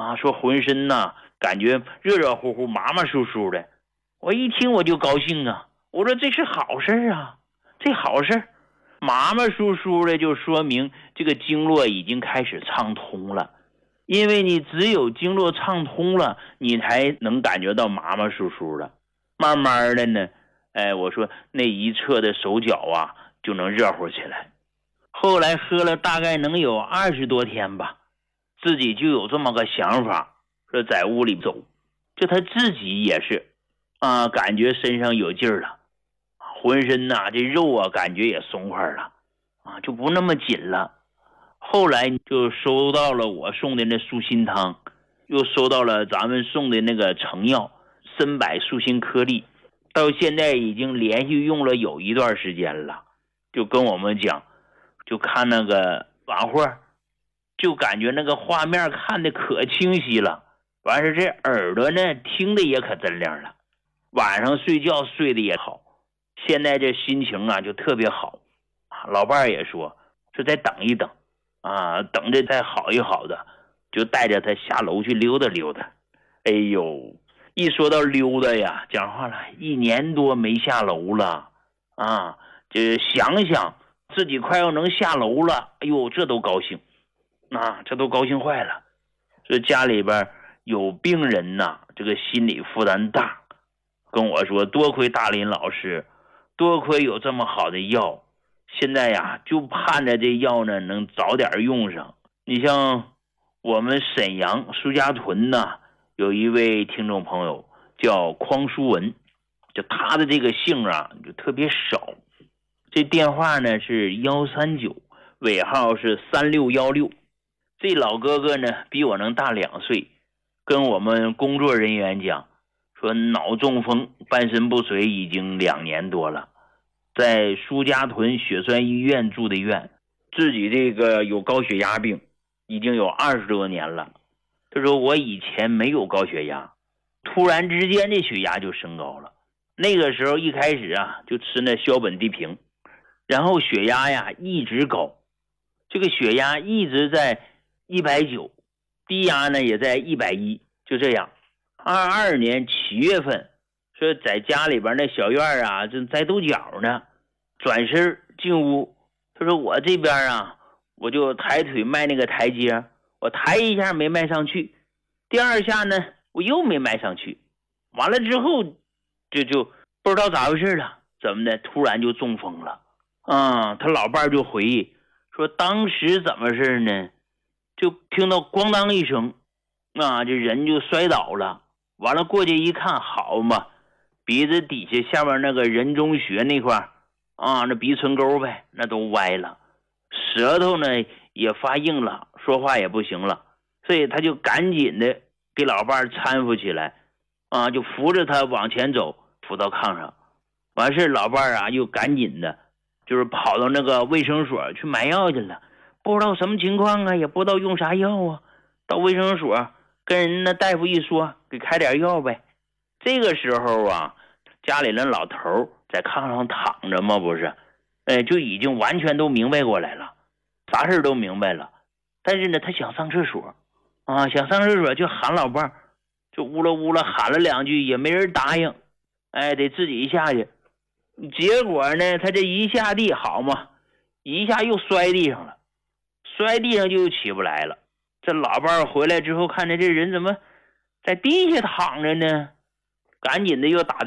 说浑身呐感觉热热乎乎麻麻酥酥的。我一听我就高兴啊，我说这是好事啊，这好事，麻麻酥酥的就说明这个经络已经开始畅通了。因为你只有经络畅通了，你才能感觉到麻麻酥酥的。慢慢的呢，我说那一侧的手脚啊就能热乎起来。后来喝了大概能有20多天吧，自己就有这么个想法，说在屋里走，就他自己也是感觉身上有劲儿了，浑身呐这肉啊感觉也松快了，就不那么紧了。后来就收到了我送的那舒心汤，又收到了咱们送的那个成药参柏舒心颗粒，到现在已经连续用了有一段时间了。就跟我们讲，就看那个晚会，就感觉那个画面看得可清晰了，完事这耳朵呢听的也可真亮了，晚上睡觉睡得也好，现在这心情啊就特别好。老伴儿也说再等一等等着再好一好的，就带着他下楼去溜达溜达。哎呦，一说到溜达呀，讲话了1年多没下楼了这想想自己快要能下楼了，哎呦这都高兴这都高兴坏了。这家里边有病人呐，这个心理负担大，跟我说多亏大林老师，多亏有这么好的药，现在呀就盼着这药呢能早点用上。你像我们沈阳苏家屯呢有一位听众朋友叫匡书文，就他的这个姓就特别少，这电话呢是139，尾号是3616。这老哥哥呢比我能大2岁，跟我们工作人员讲说脑中风半身不遂已经2年多了，在苏家屯血栓医院住的院，自己这个有高血压病已经有20多年了。他说我以前没有高血压，突然之间这血压就升高了，那个时候一开始就吃那硝苯地平，然后血压呀一直高，这个血压一直在190，低压呢也在110，就这样。22年7月份，说在家里边那小院正栽豆角呢，转身进屋，他说我这边我就抬腿迈那个台阶，我抬一下没迈上去，第二下呢我又没迈上去，完了之后就不知道咋回事了，怎么的突然就中风了他老伴就回忆说当时怎么事呢，就听到咣当一声这人就摔倒了，完了过去一看，好嘛，鼻子底下下面那个人中穴那块那鼻唇沟呗，那都歪了，舌头呢也发硬了，说话也不行了，所以他就赶紧的给老伴搀扶起来就扶着他往前走，扶到炕上。完事老伴又赶紧的就是跑到那个卫生所去买药去了，不知道什么情况也不知道用啥药到卫生所跟人那大夫一说，给开点药呗。这个时候家里人老头在炕上躺着嘛，不是就已经完全都明白过来了，啥事都明白了。但是呢他想上厕所想上厕所就喊老伴，就呜了呜了喊了2句，也没人答应，得自己下去。结果呢他这一下地，好嘛，一下又摔地上了，摔地上就起不来了。这老伴回来之后看着这人怎么在地下躺着呢，赶紧的又打的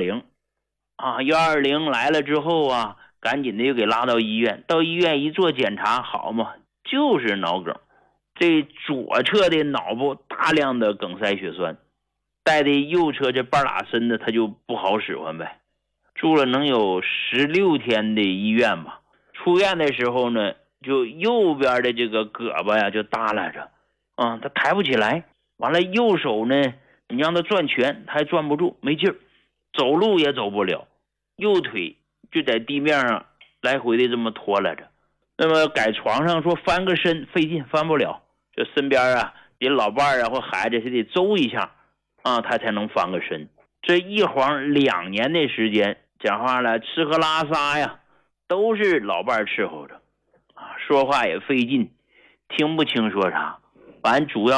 120120来了之后赶紧的又给拉到医院，到医院一做检查，好嘛，就是脑梗，这左侧的脑部大量的梗塞血栓，带的右侧这半拉身的他就不好使唤呗。住了能有16天的医院吧，出院的时候呢就右边的这个胳膊就耷拉着他抬不起来，完了右手呢你让他转拳他还转不住，没劲儿，走路也走不了，右腿就在地面上来回的这么拖拉着。那么改床上说翻个身费劲，翻不了，就身边你老伴或孩子是得周一下他才能翻个身。这一晃2年的时间，讲话了吃喝拉撒都是老伴伺候着说话也费劲，听不清说啥，完主要